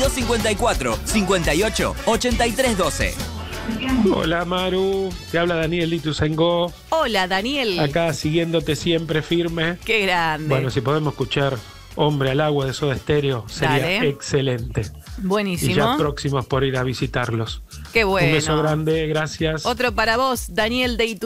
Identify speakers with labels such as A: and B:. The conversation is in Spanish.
A: 254 58 83 12.
B: Hola Maru, te habla Daniel Ituzaingó.
C: Hola, Daniel.
B: Acá siguiéndote siempre firme.
C: Qué grande.
B: Bueno, si podemos escuchar Hombre al Agua de Soda Stereo, sería
C: Dale.
B: excelente.
C: Buenísimo.
B: Y ya próximos por ir a visitarlos.
C: Qué bueno.
B: Un beso grande, gracias.
C: Otro para vos, Daniel de